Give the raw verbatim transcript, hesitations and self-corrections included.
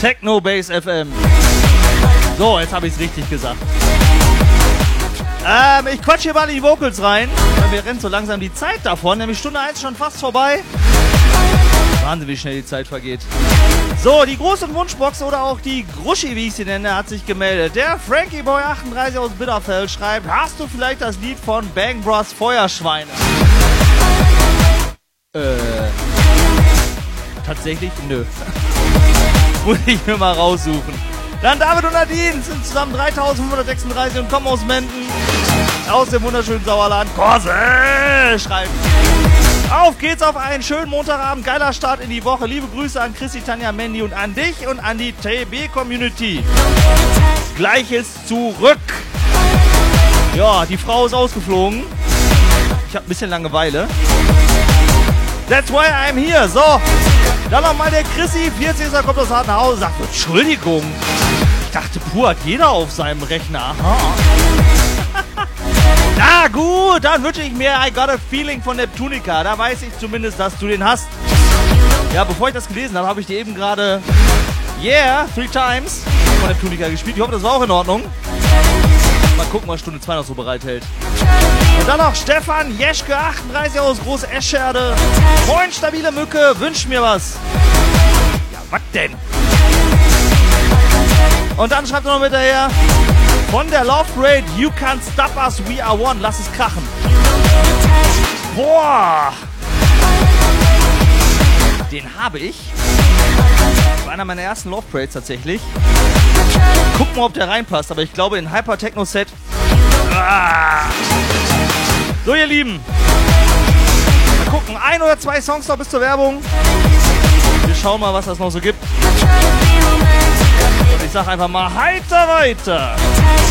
Techno Base F M. So, jetzt habe ich es richtig gesagt. Ähm, ich quatsch hier mal in die Vocals rein, weil mir rennt so langsam die Zeit davon, nämlich Stunde eins schon fast vorbei. Wahnsinn, wie schnell die Zeit vergeht. So, die große Wunschbox oder auch die Gruschi, wie ich sie nenne, hat sich gemeldet. Der Frankie Boy achtunddreißig aus Bitterfeld schreibt, hast du vielleicht das Lied von Bang Bros Feuerschweine? Äh, tatsächlich nö. Muss ich mir mal raussuchen. Dann David und Nadine sind zusammen dreitausendfünfhundertsechsunddreißig und kommen aus Menden. Aus dem wunderschönen Sauerland. Korse schreibt. Auf geht's auf einen schönen Montagabend. Geiler Start in die Woche. Liebe Grüße an Chrissy, Tanja, Mandy und an dich und an die T B-Community. Gleiches zurück. Ja, die Frau ist ausgeflogen. Ich habe ein bisschen Langeweile. That's why I'm here. So, dann nochmal der Chrissy. vierzigster kommt aus Hartenhausen. Sagt, Entschuldigung. Ich dachte, pur hat jeder auf seinem Rechner. Aha. Na gut, dann wünsche ich mir I Got a Feeling von Neptunica. Da weiß ich zumindest, dass du den hast. Ja, bevor ich das gelesen habe, habe ich dir eben gerade Yeah, Three Times von Neptunica gespielt. Ich hoffe, das war auch in Ordnung. Mal gucken, was Stunde zwei noch so bereithält. Und dann noch Stefan Jeschke, achtunddreißig aus Große Escherde. Moin, stabile Mücke, wünscht mir was. Ja, was denn? Und dann schreibt er noch hinterher, von der Love Parade, You Can't Stop Us, We Are One, lass es krachen. Boah! Den habe ich. Das war einer meiner ersten Love Parades tatsächlich. Guck mal, ob der reinpasst, aber ich glaube in Hyper Techno Set. Ah. So, ihr Lieben. Mal gucken, ein oder zwei Songs noch bis zur Werbung. Wir schauen mal, was das noch so gibt. Und ich sag einfach mal heiter weiter.